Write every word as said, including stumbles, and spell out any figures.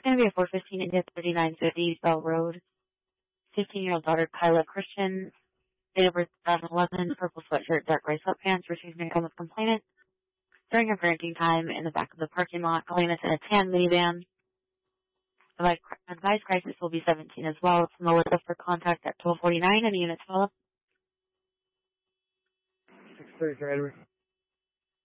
It's going to be a four fifteen India thirty-nine fifty Bell Road. fifteen-year-old daughter Kyla Christian, date of birth two thousand eleven, purple sweatshirt, dark gray sweatpants, received an income with complainant during her parenting time in the back of the parking lot, calling us in a tan minivan. Advised crisis will be seventeen as well. It's on the list for contact at twelve forty-nine. Any units follow? six thirty-three, Edward.